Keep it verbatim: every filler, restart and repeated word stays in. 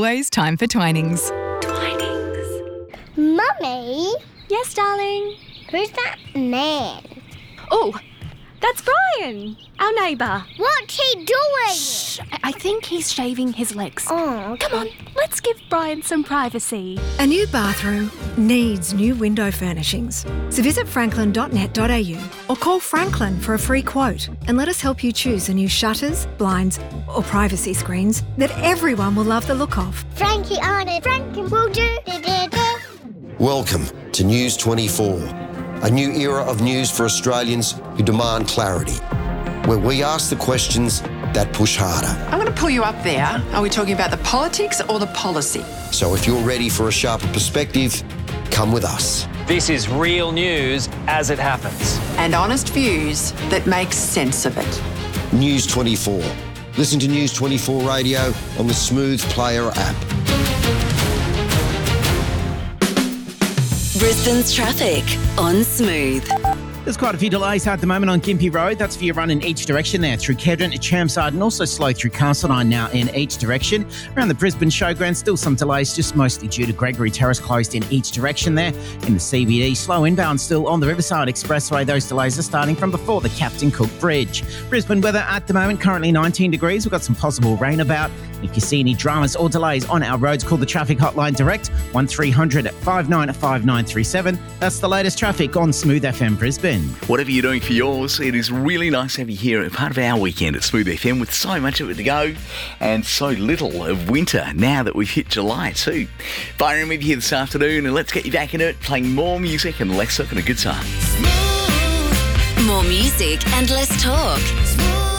always time for Twinings. Twinings. Mummy, Yes, darling? who's that man? Oh, that's Brian, our neighbour. What's he doing? Shh, I think he's shaving his legs. Oh, Come on, let's give Brian some privacy. A new bathroom needs new window furnishings. So visit franklin dot net dot a u or call Franklin for a free quote and let us help you choose the new shutters, blinds or privacy screens that everyone will love the look of. Frankie on it. Frankie will do. Da, da, da. Welcome to News twenty-four, a new era of news for Australians who demand clarity, where we ask the questions that push harder. I'm going to pull you up there. Are we talking about the politics or the policy? So if you're ready for a sharper perspective, come with us. This is real news as it happens. And honest views that make sense of it. News twenty-four. Listen to News twenty-four Radio on the Smooth Player app. Brisbane's traffic on Smooth. There's quite a few delays at the moment on Gympie Road. That's for your run in each direction there through Kedron to Chermside and also slow through Castledine now in each direction. Around the Brisbane Showground, still some delays, just mostly due to Gregory Terrace closed in each direction there. In the C B D, slow inbound still on the Riverside Expressway. Those delays are starting from before the Captain Cook Bridge. Brisbane weather at the moment, currently nineteen degrees. We've got some possible rain about. If you see any dramas or delays on our roads, call the traffic hotline direct, one three hundred five nine five nine three seven. That's the latest traffic on Smooth F M Brisbane. Whatever you're doing for yours, it is really nice to have you here at part of our weekend at Smooth F M with so much of it to go and so little of winter now that we've hit July too. Byron with you here this afternoon and let's get you back into it, playing more music and less talk and a good time. More music and less talk.